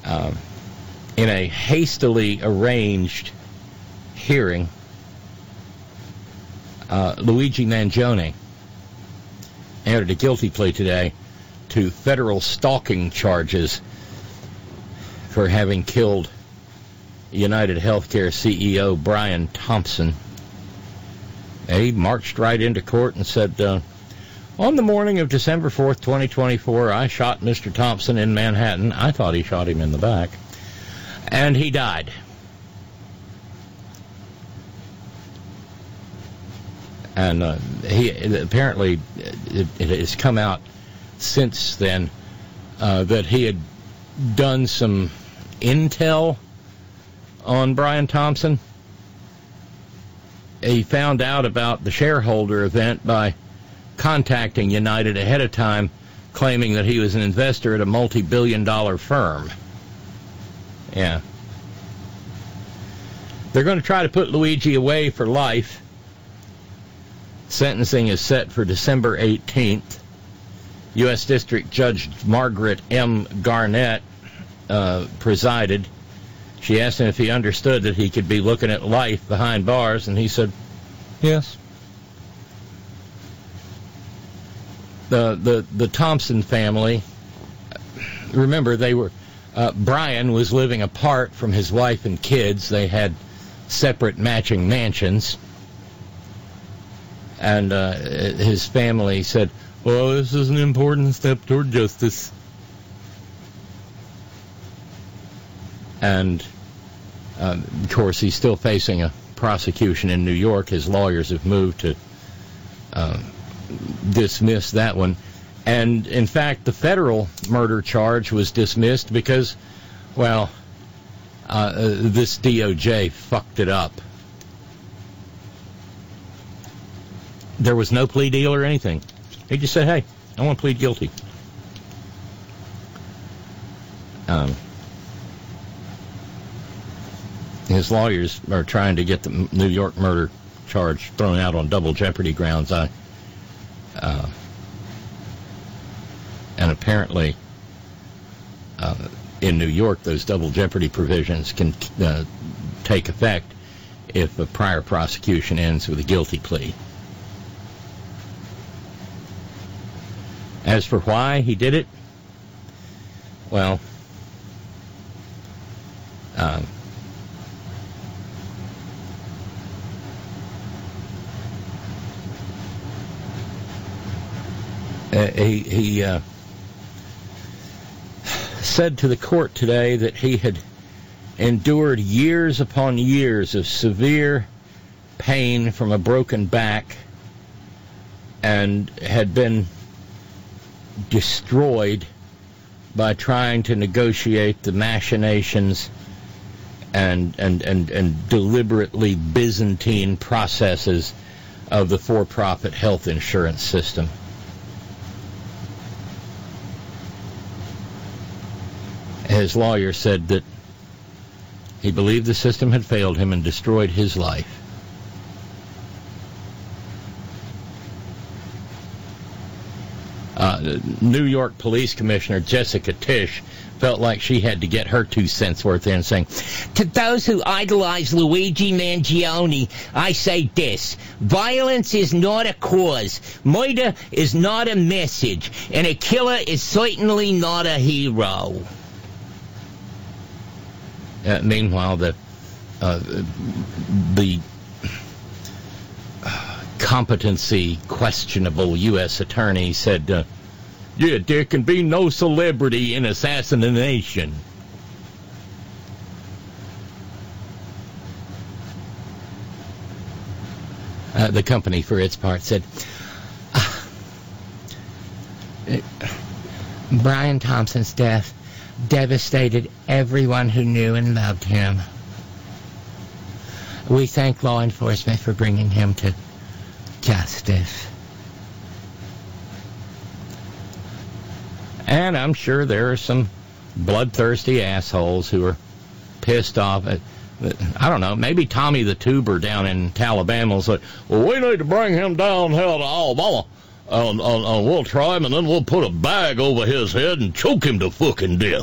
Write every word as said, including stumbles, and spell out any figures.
uh, in a hastily arranged hearing, uh, Luigi Mangione entered a guilty plea today to federal stalking charges for having killed United Healthcare C E O Brian Thompson. He marched right into court and said, uh, on the morning of December fourth, twenty twenty-four, I shot Mister Thompson in Manhattan. I thought he shot him in the back. And he died. And uh, he apparently, it, it has come out since then uh, that he had done some intel on Brian Thompson. He found out about the shareholder event by contacting United ahead of time, claiming that he was an investor at a multi-billion dollar firm. Yeah. They're going to try to put Luigi away for life. Sentencing is set for December eighteenth. U S District Judge Margaret M. Garnett uh, presided. She asked him if he understood that he could be looking at life behind bars, and he said, yes. The the, the Thompson family, remember, they were, uh, Brian was living apart from his wife and kids. They had separate matching mansions. And uh, his family said, well, this is an important step toward justice. And, uh, of course, he's still facing a prosecution in New York. His lawyers have moved to uh, dismiss that one. And, in fact, the federal murder charge was dismissed because, well, uh, this D O J fucked it up. There was no plea deal or anything. He just said, hey, I want to plead guilty. Um, his lawyers are trying to get the New York murder charge thrown out on double jeopardy grounds. I, uh, and apparently, uh, in New York, those double jeopardy provisions can uh, take effect if a prior prosecution ends with a guilty plea. As for why he did it, well, um, uh, he, he uh, said to the court today that he had endured years upon years of severe pain from a broken back and had been destroyed by trying to negotiate the machinations and and, and, and deliberately Byzantine processes of the for-profit health insurance system. His lawyer said that he believed the system had failed him and destroyed his life. Uh, New York Police Commissioner Jessica Tisch felt like she had to get her two cents worth in, saying, to those who idolize Luigi Mangione, I say this: violence is not a cause, murder is not a message, and a killer is certainly not a hero. Uh, meanwhile, the uh, the competency questionable U S attorney said, uh, yeah, there can be no celebrity in assassination. Uh, the company, for its part, said, uh, Brian Thompson's death devastated everyone who knew and loved him. We thank law enforcement for bringing him to justice. And I'm sure there are some bloodthirsty assholes who are pissed off at, I don't know, maybe Tommy the Tuber down in Alabama will say, well, we need to bring him down here to Alabama, and, and, and we'll try him, and then we'll put a bag over his head and choke him to fucking death.